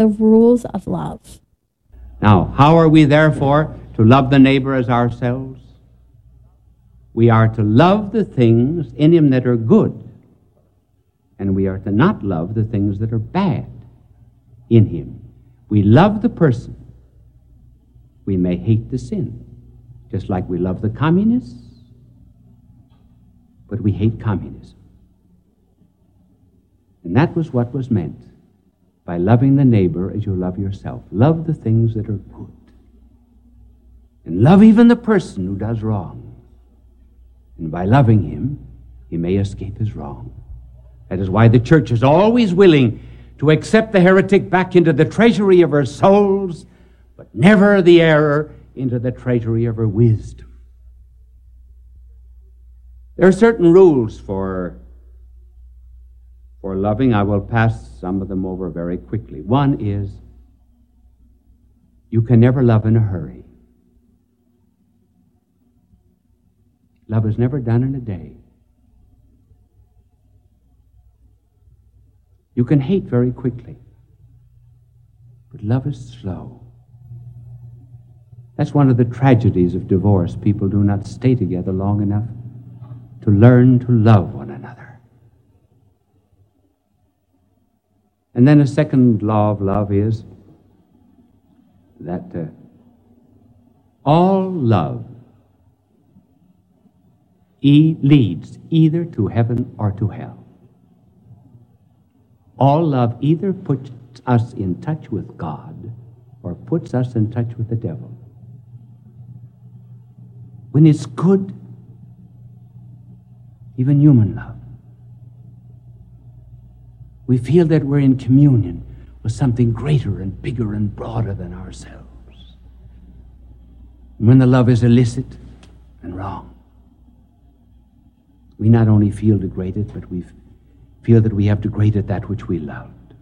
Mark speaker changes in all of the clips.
Speaker 1: the rules of love.
Speaker 2: Now, how are we therefore to love the neighbor as ourselves? We are to love the things in him that are good, and we are to not love the things that are bad in him. We love the person. We may hate the sin, just like we love the communists, but we hate communism. And that was what was meant by loving the neighbor as you love yourself. Love the things that are good. And love even the person who does wrong. And by loving him, he may escape his wrong. That is why the church is always willing to accept the heretic back into the treasury of her souls, but never the error into the treasury of her wisdom. There are certain rules for loving. I will pass some of them over very quickly. One is, you can never love in a hurry. Love is never done in a day. You can hate very quickly, but love is slow. That's one of the tragedies of divorce. People do not stay together long enough to learn to love one another. And then a second law of love is that all love leads either to heaven or to hell. All love either puts us in touch with God or puts us in touch with the devil. When it's good, even human love, we feel that we're in communion with something greater and bigger and broader than ourselves. And when the love is illicit and wrong, we not only feel degraded, but we feel that we have degraded that which we loved.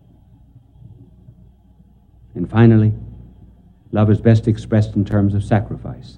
Speaker 2: And finally, love is best expressed in terms of sacrifice.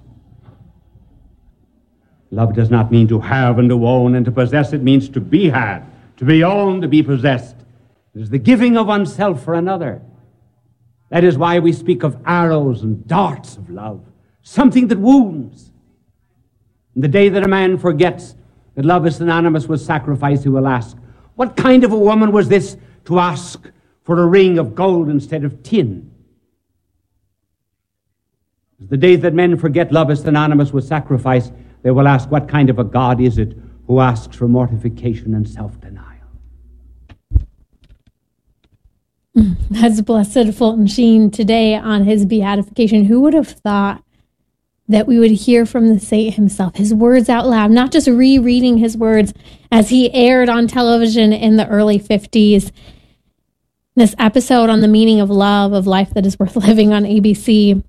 Speaker 2: Love does not mean to have and to own and to possess. It means to be had, to be owned, to be possessed. It is the giving of oneself for another. That is why we speak of arrows and darts of love, something that wounds. And the day that a man forgets that love is synonymous with sacrifice, he will ask, what kind of a woman was this to ask for a ring of gold instead of tin? The day that men forget love is synonymous with sacrifice, they will ask, what kind of a God is it who asks for mortification and self-denial?
Speaker 1: That's Blessed Fulton Sheen today on his beatification. Who would have thought that we would hear from the saint himself, his words out loud, not just rereading his words as he aired on television in the early 50s. This episode on the meaning of love, of life that is worth living on ABC.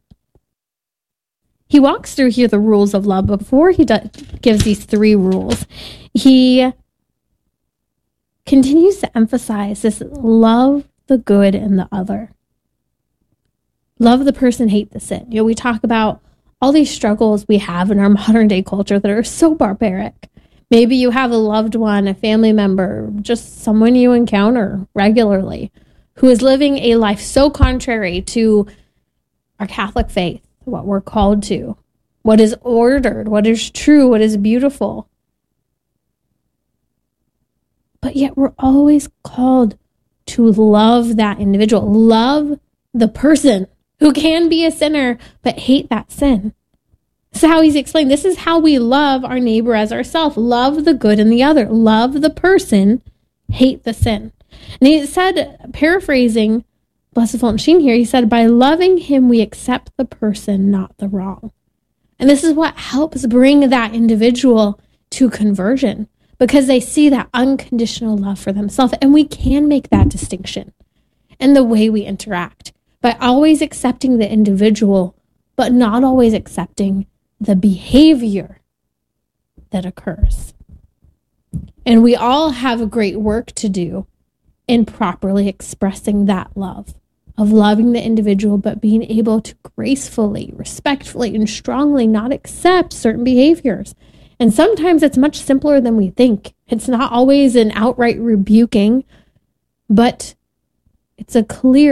Speaker 1: He walks through here the rules of love. Before he gives these 3 rules, he continues to emphasize this: love the good in the other. Love the person, hate the sin. You know, we talk about all these struggles we have in our modern day culture that are so barbaric. Maybe you have a loved one, a family member, just someone you encounter regularly who is living a life so contrary to our Catholic faith, what we're called to, what is ordered, what is true, what is beautiful. But yet we're always called to love that individual, love the person who can be a sinner, but hate that sin. This is how he's explained. This is how we love our neighbor as ourselves. Love the good in the other. Love the person, hate the sin. And he said, paraphrasing Blessed Fulton Sheen here, he said, by loving him, we accept the person, not the wrong. And this is what helps bring that individual to conversion, because they see that unconditional love for themselves. And we can make that distinction in the way we interact by always accepting the individual, but not always accepting the behavior that occurs. And we all have a great work to do in properly expressing that love, of loving the individual, but being able to gracefully, respectfully, and strongly not accept certain behaviors. And sometimes it's much simpler than we think. It's not always an outright rebuking, but It's a clear